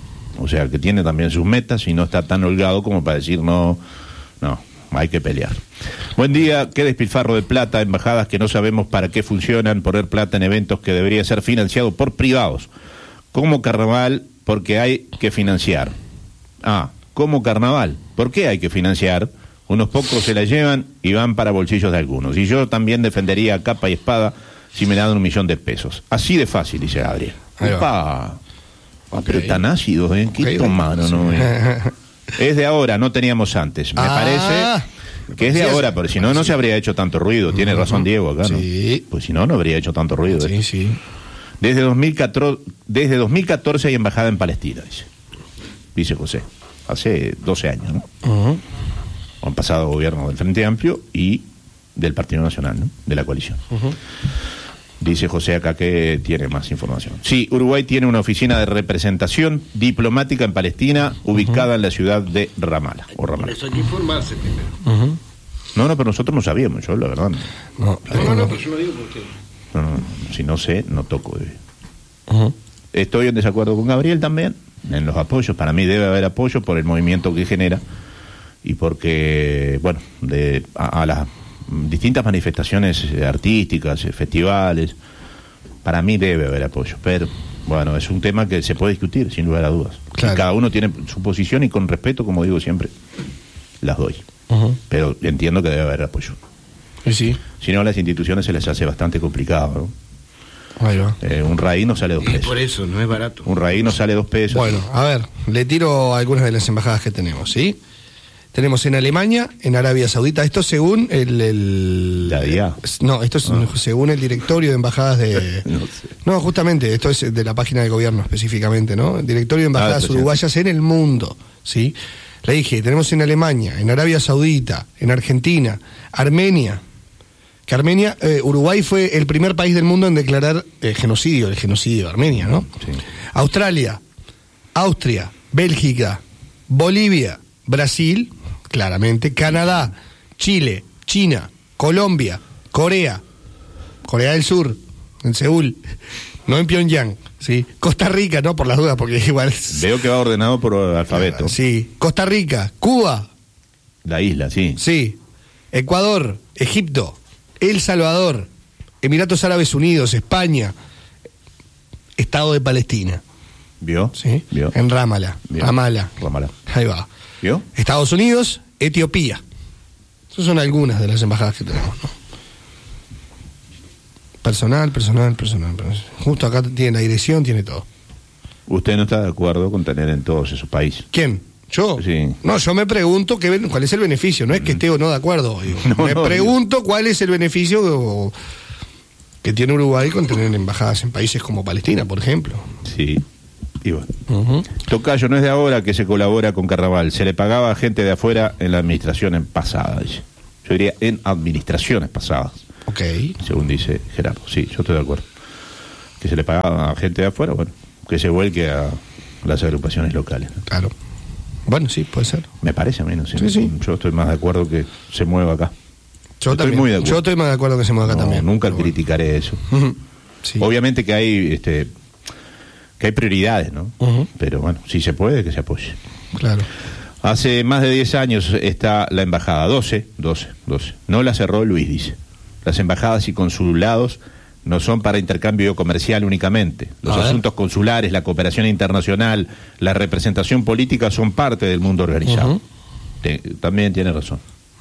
O sea, que tiene también sus metas y no está tan holgado como para decir no, no, hay que pelear. Buen día, qué despilfarro de plata, embajadas que no sabemos para qué funcionan, poner plata en eventos que debería ser financiado por privados, como carnaval, porque hay que financiar. Ah, como carnaval, ¿por qué hay que financiar? Unos pocos se la llevan y van para bolsillos de algunos. Y yo también defendería a capa y espada si me dan un millón de pesos. Así de fácil, dice Gabriel. Opa, okay. Pero tan ácidos, ¿eh? ¿Qué okay, tomaron? Sí. ¿No? Es de ahora, no teníamos antes. Me ah, parece que es de ahora, porque si no, no se habría hecho tanto ruido. Tiene uh-huh. razón Diego acá, ¿no? Sí. Pues si no, no habría hecho tanto ruido. Sí, ¿eh? sí. Desde dos mil catorce, desde dos mil catorce hay embajada en Palestina, dice. Dice José. Hace doce años, ¿no? Uh-huh. Han pasado gobiernos del Frente Amplio y del Partido Nacional, ¿no? De la coalición. Uh-huh. Dice José acá que tiene más información. Sí, Uruguay tiene una oficina de representación diplomática en Palestina ubicada uh-huh. en la ciudad de Ramala. O Ramala. Por eso hay que informarse primero. Uh-huh. No, no, pero nosotros no sabíamos, yo la verdad. No, no, no, no pero yo lo digo porque... No, no, si no sé, no toco. Uh-huh. Estoy en desacuerdo con Gabriel también, en los apoyos. Para mí debe haber apoyo por el movimiento que genera y porque, bueno, de a, a las... distintas manifestaciones artísticas, festivales, para mí debe haber apoyo, pero bueno, es un tema que se puede discutir sin lugar a dudas. Claro. Cada uno tiene su posición y con respeto, como digo siempre, las doy. Uh-huh. Pero entiendo que debe haber apoyo. ¿Y sí? Si no, a las instituciones se les hace bastante complicado, ¿no? Ahí va. Eh, un raíz no sale dos pesos. Y por eso, no es barato. Un raíz no sale dos pesos. Bueno, a ver, le tiro algunas de las embajadas que tenemos, ¿sí? Tenemos en Alemania, en Arabia Saudita, esto según el... el ¿La D I A? No, esto es ah. según el directorio de embajadas de... no, sé. no, justamente, esto es de la página de gobierno específicamente, ¿no? El directorio de embajadas ah, uruguayas en el mundo, ¿sí? Le dije, tenemos en Alemania, en Arabia Saudita, en Argentina, Armenia, que Armenia, eh, Uruguay fue el primer país del mundo en declarar eh, genocidio, el genocidio de Armenia, ¿no? Sí. Australia, Austria, Bélgica, Bolivia, Brasil... claramente, Canadá, Chile, China, Colombia, Corea, Corea del Sur, en Seúl, no en Pyongyang, ¿sí? Costa Rica, no por las dudas, porque igual... Veo que va ordenado por alfabeto. Sí, Costa Rica, Cuba. La isla, sí. Sí, Ecuador, Egipto, El Salvador, Emiratos Árabes Unidos, España, Estado de Palestina. ¿Vio? Sí, ¿Vio? En Ramala, ¿Vio? Ramala. Ramala. Ahí va. ¿Vio? Estados Unidos, Etiopía. Esas son algunas de las embajadas que tenemos, ¿no? Personal, personal, personal, personal. Justo acá tiene la dirección, tiene todo. ¿Usted no está de acuerdo con tener en todos esos países? ¿Quién? ¿Yo? Sí. No, yo me pregunto qué, cuál es el beneficio. No es que esté o no de acuerdo. Digo. No, me no, pregunto no. cuál es el beneficio que tiene Uruguay con tener embajadas en países como Palestina, por ejemplo. Sí. Bueno. Uh-huh. Tocayo, no es de ahora que se colabora con Carnaval, se le pagaba a gente de afuera en la administración pasada, dice. Yo diría en administraciones pasadas. Ok. Según dice Gerardo, sí, yo estoy de acuerdo. Que se le pagaba a gente de afuera, bueno, que se vuelque a las agrupaciones locales, ¿no? Claro. Bueno, sí, puede ser. Me parece a mí, no sé. Sí, sí. Yo estoy más de acuerdo que se mueva acá. Yo estoy también. muy de acuerdo. Yo estoy más de acuerdo que se mueva acá no, también. Nunca criticaré bueno. eso. Uh-huh. Sí. Obviamente que hay... este que hay prioridades, ¿no? Uh-huh. Pero bueno, si se puede, que se apoye. Claro. Hace más de diez años está la embajada, doce, doce, doce. No la cerró Luis, dice. Las embajadas y consulados no son para intercambio comercial únicamente. Los asuntos consulares, la cooperación internacional, la representación política son parte del mundo organizado. Uh-huh. Te, también tiene razón.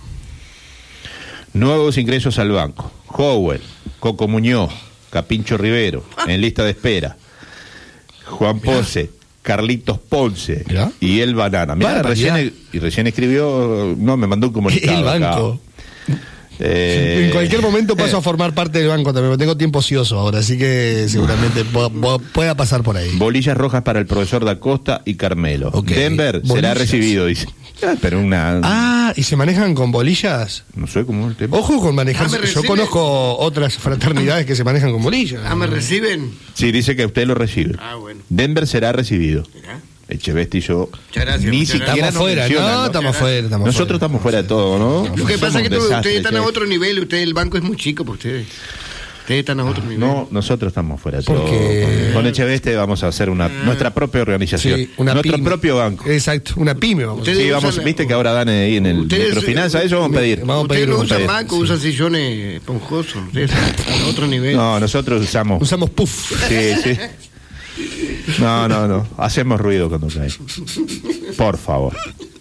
Nuevos ingresos al banco. Howell, Coco Muñoz, Capincho Rivero, en lista de espera. Juan Ponce, Carlitos Ponce ¿Mirá? y el Banana. Mirá, recién, y recién escribió, no, me mandó un comunicado. El banco. Eh, En cualquier momento paso a formar parte del banco también, tengo tiempo ocioso ahora, así que seguramente pu- pueda pasar por ahí. Bolillas rojas para el profesor Da Costa y Carmelo. Ok. Denver Bolillas. será recibido, dice. Ah, pero una... Ah, ¿y se manejan con bolillas? No sé cómo es el tema. Ojo con manejar. Ah, ¿me Yo reciben? conozco otras fraternidades que se manejan con bolillas. Ah, ¿me reciben? Sí, dice que usted lo recibe. Ah, bueno. Denver será recibido. Mirá. Echeveste y yo Muchas gracias, ni muchas siquiera Estamos nos fuera, mencionan, no, ¿no? estamos fuera. Estamos Nosotros fuera. estamos fuera de todo, ¿no? Lo que pasa es que Somos tú- desastres, ustedes están a sí. otro nivel, ustedes, el banco es muy chico para ustedes. Ustedes están a otro nivel. No, nosotros estamos fuera de Porque- todo. Con Echeveste vamos a hacer una nuestra propia organización. Sí, una Nuestro pyme. propio banco. Exacto, una pyme vamos a Ustedes hacer. Sí, usan vamos, la- viste que ahora dan ahí en el Ustedes- microfinanza, eso vamos a pedir. Vamos a Ustedes pedir no un usan taller. banco, usan sillones esponjosos. Ustedes están a otro nivel. No, nosotros usamos. Usamos puff. Sí, sí. No, no, no. Hacemos ruido cuando cae. Por favor.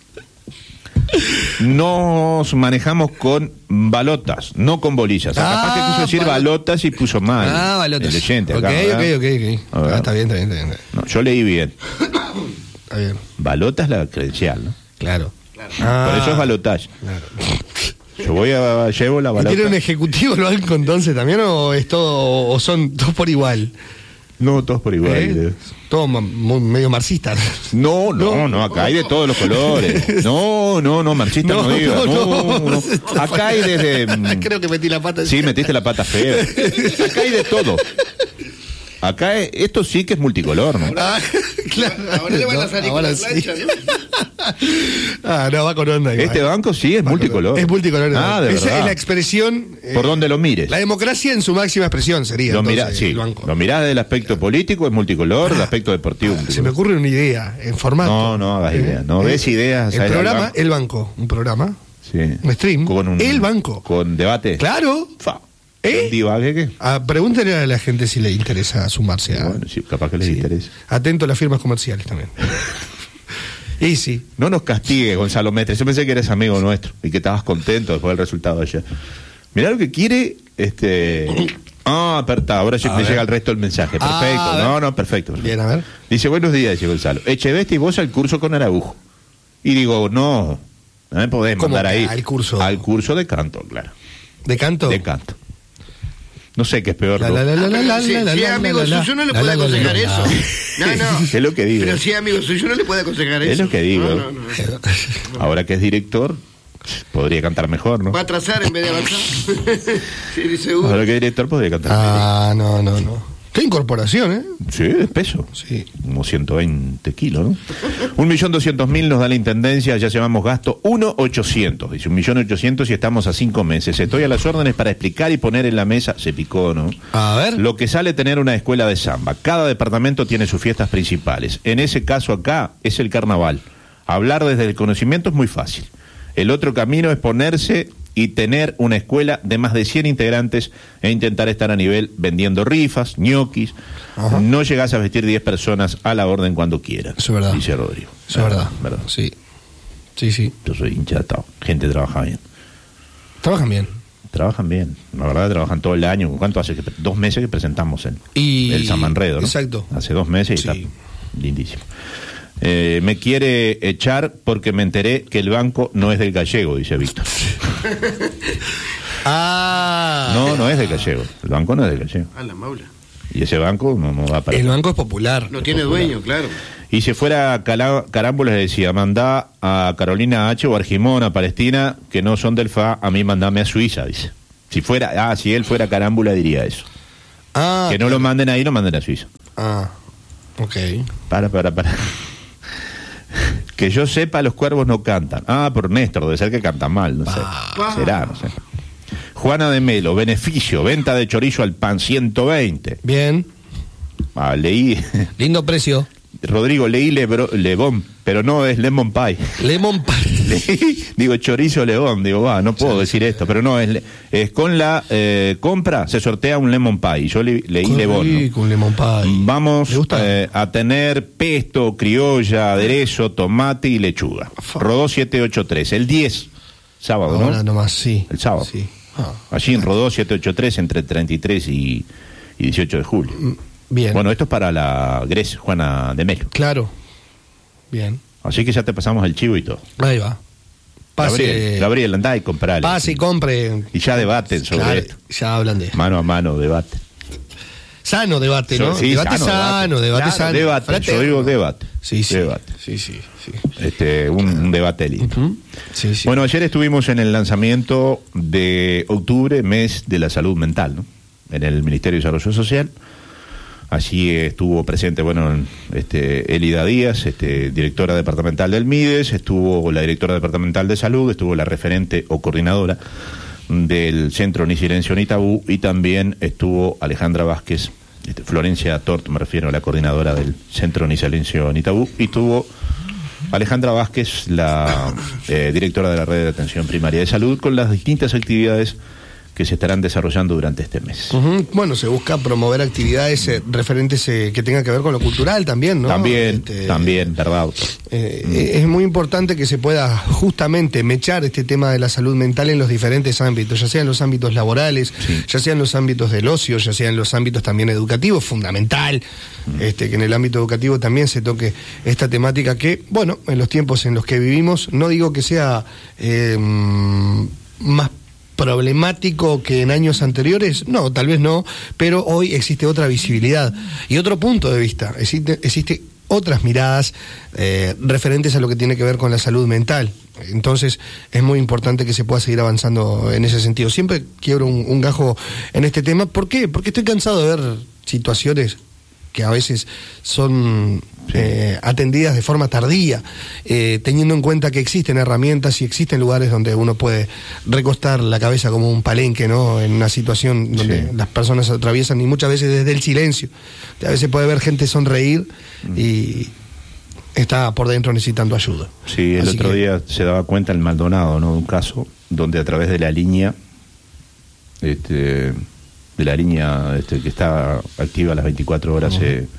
Nos manejamos con balotas, no con bolillas. Ah, Capaz que quiso decir balot- balotas y puso mal. Ah, balotas. El oyente ok, acá, ok, ¿verdad? ok, ok. A ver. Ah, está bien, está bien, está bien. No, yo leí bien. Está bien, Balota es la credencial, ¿no? claro. Por eso es balotaje. Claro. Yo voy a llevo la ¿Y balota. ¿Tiene un ejecutivo el banco entonces también o es todo o son todos por igual? No, todos por igual. ¿Eh? Todo ma- muy- medio marxista. No, no, no, acá hay de todos los colores. No, no, no, marxista no, No, diga. no, No, no. no. Acá hay desde. mm, Creo que metí la pata. Sí, metiste la pata fea. Acá hay de todo. Acá es- esto sí que es multicolor, ¿no? Ah, claro. Ahora le van a No, salir ahora con la sí. plancha, ¿no? Ah, no, va con onda. igual. Este banco sí es multicolor. Es multicolor. Ah, de Esa verdad. es la expresión. eh, Por donde lo mires. La democracia en su máxima expresión sería. Lo entonces, mirás, sí. el banco. Lo mirás desde el aspecto político, es multicolor, el aspecto deportivo. es Se me multicolor. ocurre una idea en formato. No, no hagas idea. No ves ideas. El ahí al programa, banco. el banco. Un programa. Sí. un stream. Con un, El banco. Con debate. Claro. Fa. ¿Eh? ¿Un divague qué? Ah, pregúntale a la gente si le interesa sumarse a. Bueno, sí, capaz que les Sí. interesa. Atento a las firmas comerciales también. Y sí. No nos castigue, Gonzalo Mestre. Yo pensé que eres amigo nuestro y que estabas contento después del resultado de ayer. Mirá lo que quiere este. Ah, aperta, ahora ya A me ver. llega el resto del mensaje. Ah, Perfecto. a ver. no, no, perfecto. Bien, a ver. Dice, buenos días, dice Gonzalo. Echeveste y vos al curso con Araujo. Y digo, no, no me podés ¿Cómo mandar que ahí. al curso? Al curso de canto, claro. ¿De canto? De canto. No sé qué es peor. La, ¿no? la, la, la, la, la, Si, la, si la, es amigo la, la, suyo no le la, puede la, la, aconsejar la, la. eso. No, no. Es lo que digo. Pero si es amigo suyo no le puede aconsejar eso. Es lo que digo. No, no, no. Ahora que es director, podría cantar mejor, ¿no? Va a atrasar en vez de avanzar. Sí, seguro. Ahora que es director, podría cantar mejor. Ah, no, no, no. Qué incorporación, ¿eh? Sí, es peso. Sí. Como ciento veinte kilos, ¿no? Un millón doscientos mil nos da la intendencia, ya llevamos gasto uno ochocientos. Dice un millón ochocientos y estamos a cinco meses. Estoy a las órdenes para explicar y poner en la mesa, se picó, ¿no? A ver. Lo que sale tener una escuela de samba. Cada departamento tiene sus fiestas principales. En ese caso acá es el carnaval. Hablar desde el conocimiento es muy fácil. El otro camino es ponerse y tener una escuela de más de cien integrantes e intentar estar a nivel vendiendo rifas, ñoquis. Ajá. No llegás a vestir diez personas a la orden cuando quieran. Eso es verdad. Dice Rodrigo. Eso es verdad. verdad. Sí. Sí, sí. Yo soy hincha de todo. Gente trabaja bien. Trabajan bien. Trabajan bien. La verdad trabajan todo el año. ¿Cuánto hace? que Dos meses que presentamos el, Y- el Samanredo, ¿no? Exacto. Hace dos meses y Sí. está lindísimo. Eh, me quiere echar porque me enteré que el banco no es del gallego, dice Víctor. Ah. No, no es del gallego. El banco no es del gallego. A la maula. Y ese banco no, no va para... El banco es popular. No tiene dueño, claro. Y si fuera Cala- Carámbola, le decía, mandá a Carolina H o Argimón, a Palestina, que no son del F A, a mí mandame a Suiza, dice. Si fuera, ah, si él fuera Carámbula diría eso. Ah. que no lo manden ahí, lo manden a Suiza. Ah. Ok. Para, para, para. Que yo sepa, los cuervos no cantan. Ah, por Néstor, debe ser que cantan mal, no sé. Pa. Será, no sé. Juana de Melo, beneficio, venta de chorizo al pan, ciento veinte. Bien. Ah, leí, Lindo precio. Rodrigo, leí Lebro, Lebón, pero no es Lemon Pie. Lemon pie. Leí, digo, chorizo León, digo, va, no puedo decir esto, pero no, es, le- es con la eh, compra se sortea un Lemon Pie. Yo le- leí Qué Lebón, ¿no? rico, un lemon pie. Vamos ¿Le gusta? eh, a tener pesto, criolla, aderezo, tomate y lechuga. Fa. Rodó siete ocho tres, el diez, sábado, Ahora ¿no? nomás, sí. El sábado. Sí. Ah. Allí en Rodó siete ocho tres entre treinta y tres y, y dieciocho de julio. Bien. Bueno, esto es para la Grecia, Juana de Melo. Claro. Bien. Así que ya te pasamos el chivo y todo. Ahí va. pase. Gabriel, Gabriel, andá y comprale. Pase y compre. Y ya debaten sobre Claro, esto. ya hablan de Mano a mano, debate. Sano debate, ¿no? Sí, debate sano, sano, debate Claro, sano. debate, Fraterno. yo digo debate. Sí, sí. Debate. Sí, sí, sí. Este, un, un debate lindo. Uh-huh. Sí, sí. Bueno, ayer estuvimos en el lanzamiento de octubre, mes de la salud mental, ¿no? En el Ministerio de Desarrollo Social. Allí estuvo presente, bueno, este, Elida Díaz, este, directora departamental del MIDES, estuvo la directora departamental de salud, estuvo la referente o coordinadora del Centro Ni Silencio Ni Tabú, y también estuvo Alejandra Vázquez, este, Florencia Tort, me refiero a la coordinadora del Centro Ni Silencio Ni Tabú, y estuvo Alejandra Vázquez, la eh, directora de la Red de Atención Primaria de Salud, con las distintas actividades que se estarán desarrollando durante este mes. Uh-huh. Bueno, se busca promover actividades eh, referentes eh, que tengan que ver con lo cultural también, ¿no? También, Este, también, verdad. Eh, mm. Es muy importante que se pueda justamente mechar este tema de la salud mental en los diferentes ámbitos, ya sean los ámbitos laborales, Sí. ya sean los ámbitos del ocio, ya sean los ámbitos también educativos, fundamental, mm. este, que en el ámbito educativo también se toque esta temática que, bueno, en los tiempos en los que vivimos, no digo que sea eh, más problemático que en años anteriores, no, tal vez no, pero hoy existe otra visibilidad y otro punto de vista, existe, existe otras miradas eh, referentes a lo que tiene que ver con la salud mental. Entonces es muy importante que se pueda seguir avanzando en ese sentido. Siempre quiero un, un gajo en este tema. ¿Por qué? Porque estoy cansado de ver situaciones que a veces son sí. eh, atendidas de forma tardía, eh, teniendo en cuenta que existen herramientas y existen lugares donde uno puede recostar la cabeza como un palenque, ¿no? En una situación donde sí. las personas atraviesan, y muchas veces desde el silencio. A veces puede ver gente sonreír mm. y está por dentro necesitando ayuda. Sí, el Así otro que... día se daba cuenta en Maldonado, ¿no? De un caso donde a través de la línea, este... de la línea este, que está activa a las veinticuatro horas, uh-huh. se,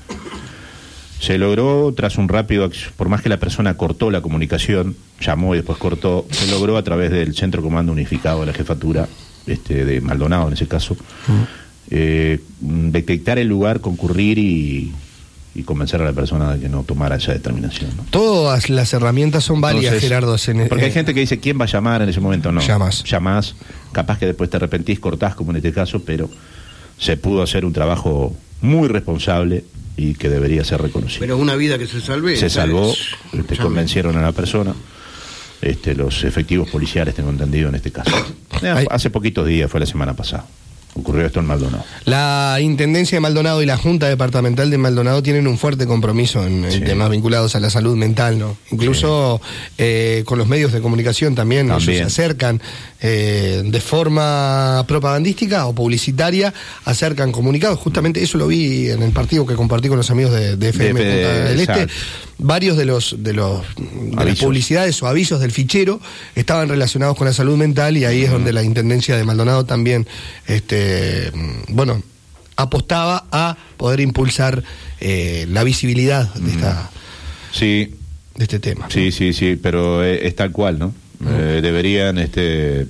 se logró tras un rápido, por más que la persona cortó la comunicación, llamó y después cortó, se logró a través del Centro Comando Unificado de la Jefatura este, de Maldonado, en ese caso, uh-huh. eh, detectar el lugar, concurrir y, y convencer a la persona de que no tomara esa determinación, ¿no? Todas las herramientas son válidas, Entonces, Gerardo. En, porque hay eh, gente que dice, ¿quién va a llamar en ese momento? No, Llamás. Llamás, capaz que después te arrepentís, cortás, como en este caso, pero se pudo hacer un trabajo muy responsable y que debería ser reconocido. Pero una vida que se salve. Se salvó, es... te convencieron a la persona, este, los efectivos policiales, tengo entendido en este caso. Eh, hace poquitos días, fue la semana pasada. Ocurrió esto en Maldonado. La Intendencia de Maldonado y la Junta Departamental de Maldonado tienen un fuerte compromiso en, en sí. temas vinculados a la salud mental, ¿no? Incluso sí. eh, con los medios de comunicación también, también. ellos se acercan eh, de forma propagandística o publicitaria, acercan comunicados. Justamente eso lo vi en el partido que compartí con los amigos de, de F M de, Punta del Este. Varios de los de los de las publicidades o avisos del fichero estaban relacionados con la salud mental, y ahí uh-huh. es donde la Intendencia de Maldonado también este bueno apostaba a poder impulsar eh, la visibilidad de esta sí de este tema. Sí, sí, sí, pero es, es tal cual, ¿no? Uh-huh. Eh, deberían este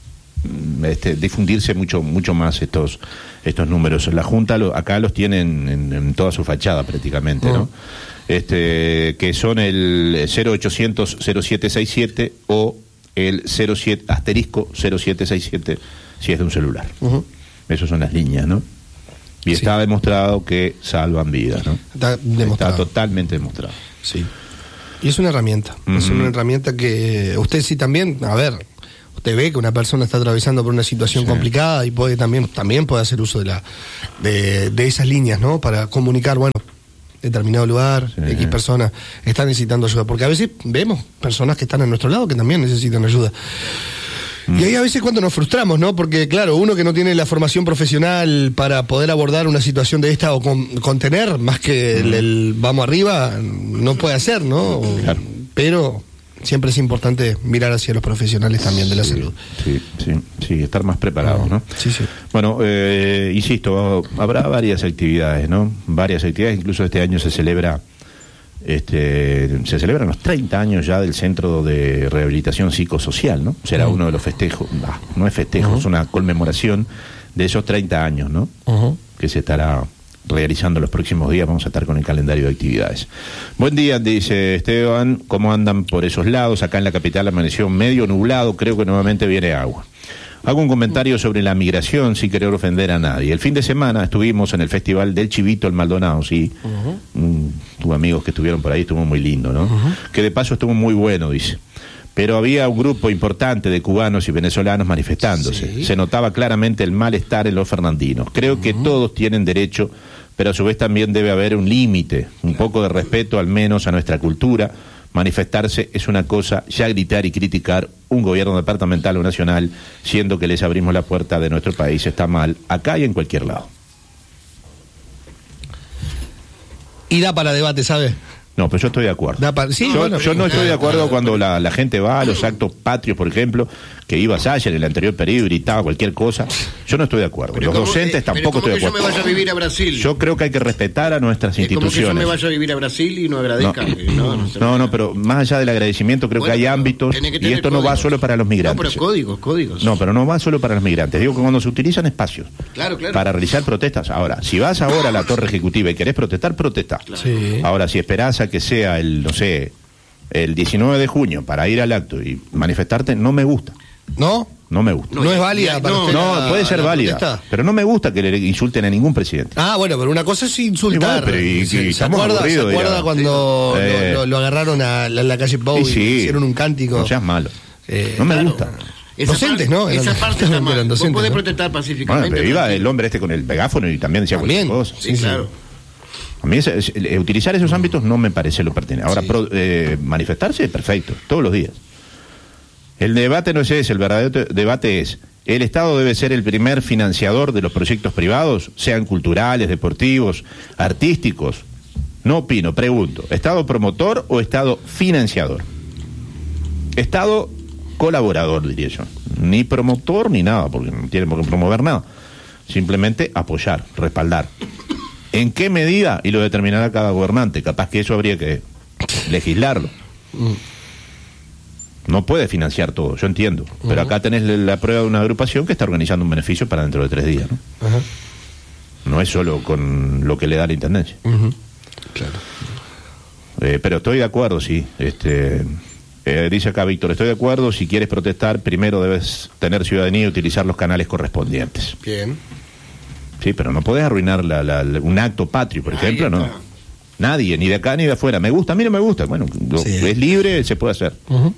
este difundirse mucho mucho más estos estos números. La Junta lo, acá los tienen en, en toda su fachada prácticamente, uh-huh. ¿no? Este, que son el cero ochocientos cero siete seis siete o el cero siete asterisco cero siete seis siete si es de un celular. Uh-huh. Esas son las líneas, ¿no? Y sí. está demostrado que salvan vidas, ¿no? Está demostrado. Está totalmente demostrado. Sí. Y es una herramienta. Uh-huh. Es una herramienta que usted sí también, a ver, usted ve que una persona está atravesando por una situación sí. complicada y puede también también puede hacer uso de la de, de esas líneas, ¿no? Para comunicar, bueno, determinado lugar, sí. X personas están necesitando ayuda, porque a veces vemos personas que están a nuestro lado que también necesitan ayuda. Mm. Y ahí a veces cuando nos frustramos, ¿no? Porque claro, uno que no tiene la formación profesional para poder abordar una situación de esta o con, contener, más que mm. el, el vamos arriba, no puede hacer, ¿no? Claro. Pero siempre es importante mirar hacia los profesionales también de la sí, salud. Sí, sí, sí, estar más preparados, ¿no? Sí, sí. Bueno, eh, insisto, habrá varias actividades, ¿no? Varias actividades, incluso este año se celebra, este, se celebran los treinta años ya del Centro de Rehabilitación Psicosocial, ¿no? Será uh-huh. uno de los festejos, no, no es festejo, uh-huh. es una conmemoración de esos treinta años, ¿no? Uh-huh. Que se estará realizando los próximos días. Vamos a estar con el calendario de actividades. Buen día, dice Esteban. ¿Cómo andan por esos lados? Acá en la capital amaneció medio nublado. Creo que nuevamente viene agua. Hago un comentario sobre la migración sin querer ofender a nadie. El fin de semana estuvimos en el Festival del Chivito, el Maldonado, sí. Uh-huh. Mm, tuve amigos que estuvieron por ahí, estuvo muy lindo, ¿no? Uh-huh. Que de paso estuvo muy bueno, dice. Pero había un grupo importante de cubanos y venezolanos manifestándose. Sí. Se notaba claramente el malestar en los fernandinos. Creo uh-huh. que todos tienen derecho, pero a su vez también debe haber un límite, un claro. poco de respeto al menos a nuestra cultura. Manifestarse es una cosa, ya gritar y criticar un gobierno departamental o nacional, siendo que les abrimos la puerta de nuestro país, está mal, acá y en cualquier lado. Y da para debate, ¿sabe? No, pero yo estoy de acuerdo. Da para, sí, yo, bueno, yo no estoy de acuerdo cuando la, la gente va a los actos patrios, por ejemplo, que iba Sayer en el anterior periodo y gritaba cualquier cosa. Yo no estoy de acuerdo. Pero los docentes que, tampoco estoy de acuerdo. Yo me vaya a vivir a Brasil. Yo creo que hay que respetar a nuestras es instituciones. Como que yo me vaya a vivir a Brasil y no agradezca. No, no, no, no, no, pero más allá del agradecimiento, creo bueno, que hay ámbitos, y esto no va solo para los migrantes. No, pero códigos, códigos. No, pero no va solo para los migrantes. Digo que cuando se utilizan espacios claro, claro. para realizar protestas. Ahora, si vas ahora a la Torre Ejecutiva y querés protestar, protestá. Claro. Sí. Ahora, si esperás a que sea el, no sé, el diecinueve de junio para ir al acto y manifestarte, no me gusta. ¿No? No me gusta. No, no es válida para no, usted. No, la, puede ser la válida, protesta. Pero no me gusta que le insulten a ningún presidente. Ah, bueno, pero una cosa es insultar. Y bueno, pero y, ¿Se, y ¿se acuerda, ¿se acuerda cuando eh, lo, lo, lo agarraron a, a la calle Pau y, sí, y hicieron un cántico? No seas malo. Eh, no me claro. gusta. Esa docentes, parte, ¿no? Esa eran, parte está mal. docentes, Vos podés ¿no? protestar pacíficamente. Bueno, pero iba el hombre este con el megáfono y también decía también, cualquier cosa. Sí, sí, claro. A mí es, es, es, utilizar esos ámbitos no me parece lo pertinente. Ahora, sí. pro, eh, manifestarse, perfecto, todos los días. El debate no es ese, el verdadero debate es, ¿el Estado debe ser el primer financiador de los proyectos privados, sean culturales, deportivos, artísticos? No opino, pregunto, ¿Estado promotor o Estado financiador? Estado colaborador, diría yo. Ni promotor ni nada, porque no tiene por qué promover nada. Simplemente apoyar, respaldar. ¿En qué medida? Y lo determinará cada gobernante. Capaz que eso habría que legislarlo. No puede financiar todo, yo entiendo. Uh-huh. Pero acá tenés la prueba de una agrupación que está organizando un beneficio para dentro de tres días, ¿no? Uh-huh. No es solo con lo que le da la intendencia. Uh-huh. Claro. Eh, pero estoy de acuerdo, sí. Este, eh, dice acá Víctor, estoy de acuerdo, si quieres protestar, primero debes tener ciudadanía y utilizar los canales correspondientes. Bien. Sí, pero no podés arruinar la, la, la, un acto patrio, por ejemplo, ¿no? Nadie, ni de acá ni de afuera. Me gusta, a mí no me gusta. Bueno, sí. Es libre, se puede hacer. Uh-huh.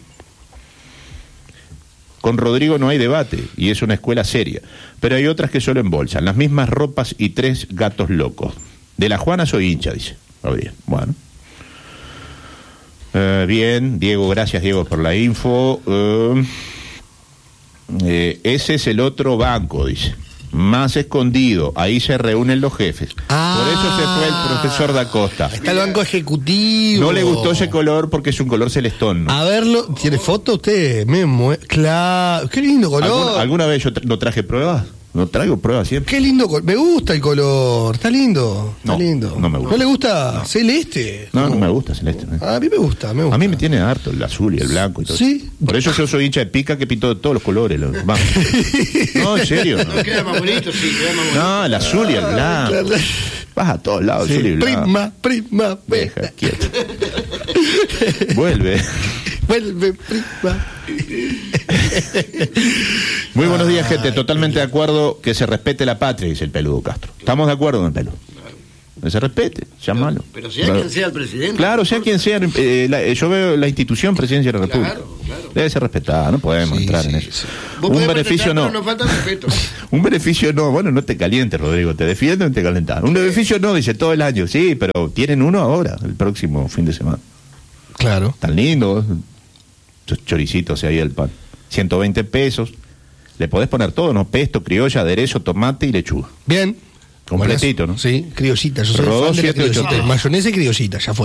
Con Rodrigo no hay debate, y es una escuela seria. Pero hay otras que solo embolsan, las mismas ropas y tres gatos locos. De la Juana soy hincha, dice. Oh, bien. Bueno. Eh, bien, Diego, gracias Diego por la info. Eh, eh, ese es el otro banco, dice. Más escondido, ahí se reúnen los jefes. Ah, por eso se fue el profesor da Costa. Está el banco ejecutivo. No le gustó ese color porque es un color celestón, ¿no? A verlo, ¿tiene foto usted? Me mue... Claro, qué lindo color. ¿Alguna, ¿Alguna vez yo tra no traje pruebas? No traigo pruebas siempre. Qué lindo color. Me gusta el color. Está lindo. Está no, lindo. No me gusta. ¿No le gusta no. celeste? No, no, no me gusta celeste. ¿No? A mí me gusta, me gusta. A mí me tiene harto el azul y el blanco y todo. Sí. Por eso yo soy hincha de Pica que pintó de todos los colores. Los... No, en serio. No. Queda más bonito, sí, queda más bonito. No, el azul y el blanco. Claro. Vas a todos lados, sí. azul y blanco. Prima, prima, deja quieto. Vuelve. Vuelve, prima. Muy buenos días, gente. Totalmente de acuerdo que se respete la patria, dice el Peludo Castro. ¿Estamos de acuerdo con el Peludo? Que se respete, llámalo. Pero, pero sea claro. quien sea el presidente. Claro, sea quien sea. Eh, la, yo veo la institución Presidencia de la República. Claro, claro. Debe ser respetada, no podemos sí, entrar sí, en eso. Sí. Un beneficio no. Nos falta respeto. Un beneficio no. Bueno, no te calientes, Rodrigo. Te defiendo y te calentas. Un beneficio no, dice todo el año. Sí, pero tienen uno ahora, el próximo fin de semana. Claro. Tan lindo. Esos choricitos ahí el pan. ciento veinte pesos. Le podés poner todo, ¿no? Pesto, criolla, aderezo, tomate y lechuga. Bien. Completito, ¿no? Sí, criollita. Yo soy Rodó fan de la siete, criollita. Mayonesa y criollita, ya fue.